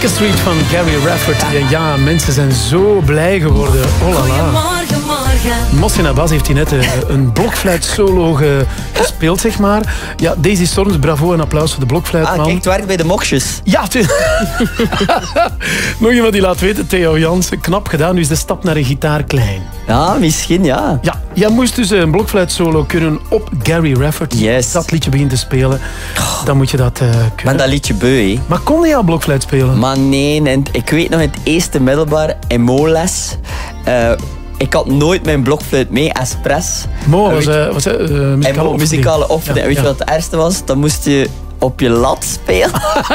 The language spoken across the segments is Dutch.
Baker Street van Gary Rafferty. Ja, mensen zijn zo blij geworden. Oh la la. Goedemorgen, morgen. Mohsin Abbas heeft hier net een blokfluit-solo gespeeld, zeg maar. Ja, Daisy Storms, bravo en applaus voor de blokfluitman. Ah, kijk, het werkt bij de moksjes. Ja, nog iemand die laat weten, Theo Jansen. Knap gedaan, nu is de stap naar een gitaar klein. Ja, misschien, ja. Ja, jij moest dus een blokfluit-solo kunnen op Gary Rafferty. Yes. Dat liedje begint te spelen. Dan moet je dat Ik ben kunnen. dat liedje beu, hè. Maar kon je al blokfluit spelen? Maar nee, en ik weet nog in het eerste middelbaar, in Moles, ik had nooit mijn blokfluit mee, expres. Mo was muzikale Muzikale oefening. Ja, Weet je ja. wat het ergste was? Dan moest je op je lat spelen.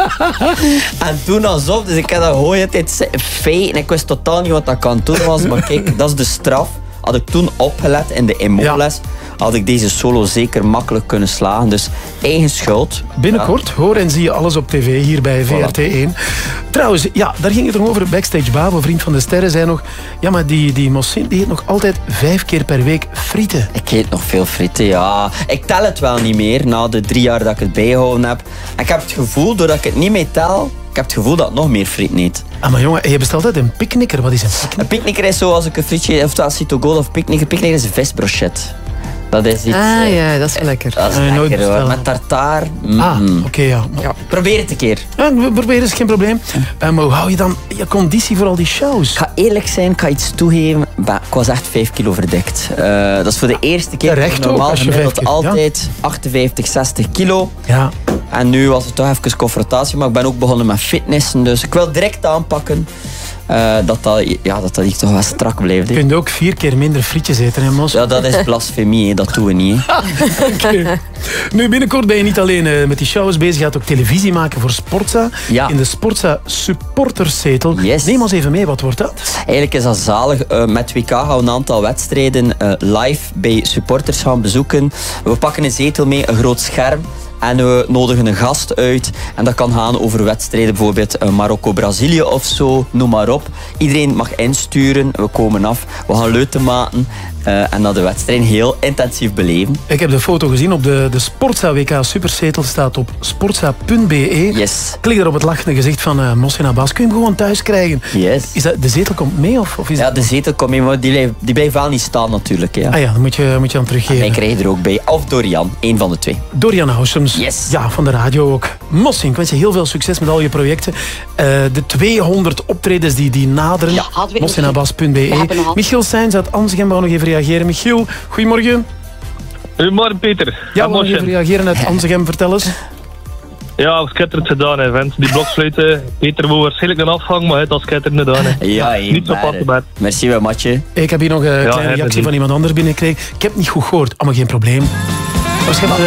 En toen alsof, dus ik had dat gewoon de tijd feit en ik wist totaal niet wat dat kan doen was. Maar kijk, dat is de straf. Had ik toen opgelet in de emo-les, had ik deze solo zeker makkelijk kunnen slagen. Dus eigen schuld. Binnenkort hoor en zie je alles op tv hier bij VRT1. Trouwens, ja, daar ging het nog over. Backstage Babo, vriend van de sterren, zei nog... Ja, maar die Mohsin die eet nog altijd 5 keer per week frieten. Ik eet nog veel frieten, ja. Ik tel het wel niet meer na de 3 jaar dat ik het bijgehouden heb. En ik heb het gevoel, doordat ik het niet meer tel, ik heb het gevoel dat ik nog meer friet eet. Ah, maar jongen, je bestelt altijd een picknicker. Wat is een picknicker? Een picknicker is zo als ik een frietje, of Cito Gold of picknicker. Picknicker is een visbrochet. Dat is iets... Ja, dat is lekker. Dat is nooit lekker hoor. bestellen. Met tartaar. Oké, ja. Probeer het een keer. Ja, we proberen, is geen probleem. Maar hoe hou je dan je conditie voor al die shows? Ik ga eerlijk zijn, ik ga iets toegeven. Ik was echt 5 kilo verdikt. Dat is voor de eerste keer. Terecht ook, Normaal als je gemiddeld 5 keer, ja. altijd 58, 60 kilo. Ja. En nu was het toch even confrontatie, maar ik ben ook begonnen met fitnessen. Dus ik wil direct aanpakken dat hier toch wel strak blijft. Je Hè. kunt ook 4 keer minder frietjes eten, hè, Mos? Ja, dat is blasfemie, hè. Dat doen we niet. Hè. Oké. Nu, binnenkort ben je niet alleen met die shows bezig, je gaat ook televisie maken voor Sportza. Ja. In de Sportza supporterszetel. Yes. Neem ons even mee, wat wordt dat? Eigenlijk is dat zalig. Met WK gaan we een aantal wedstrijden live bij supporters gaan bezoeken. We pakken een zetel mee, een groot scherm. En we nodigen een gast uit. En dat kan gaan over wedstrijden, bijvoorbeeld Marokko-Brazilië of zo, noem maar op. Iedereen mag insturen, we komen af, we gaan leuten maken. En dat de wedstrijd heel intensief beleven. Ik heb de foto gezien op de Sportza WK Superzetel, staat op sportza.be. Yes. Klik er op het lachende gezicht van Mohsin Abbas. Kun je hem gewoon thuis krijgen? Yes. Is dat, de zetel komt mee? Of is Ja, dat... de zetel komt mee, maar die blijft wel niet staan natuurlijk. Ja. Ah ja, dan moet je aan teruggeven. Wij krijgen er ook bij. Of Dorian, één van de twee. Dorian Housems. Yes. Ja, van de radio ook. Mohsin, ik wens je heel veel succes met al je projecten. De 200 optredens die naderen. Ja, hadden we Mohsinabbas.be. Michiel Seijns uit Amsterdam wou nog even reageren. Michiel, goedemorgen. Goedemorgen Peter. Ja, wou nog even reageren uit Amsterdam. Vertel eens. Ja, schitterend gedaan hè, vent. Die blokfluiten. Peter wil waarschijnlijk een afgang, maar het was schitterend gedaan hè. Ja, Niet zo pat bed. Merci wel, matje. Ik heb hier nog een kleine reactie van iemand anders binnengekregen. Ik heb het niet goed gehoord. Allemaal geen probleem. Waarschijnlijk,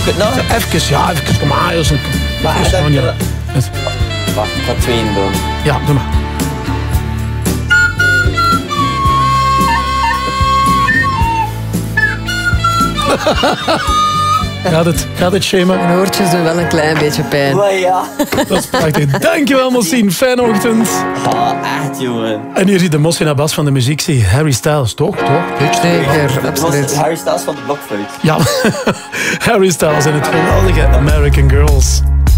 even, kom maar. Jos. Wacht, ik ga 2 in doen. Ja, doe maar. Gaat het, Shema? Mijn oortjes doen wel een klein beetje pijn. Maar ja. Dat is prachtig. Dankjewel, Mohsin. Fijne ochtend. Ah, echt, jongen. En hier zit de Mohsin Abbas van de muziek. Zie, Harry Styles, toch? Zeker, Dat was absoluut. Harry Styles van de blokfluit. Ja, Harry Styles en het geweldige American Girls.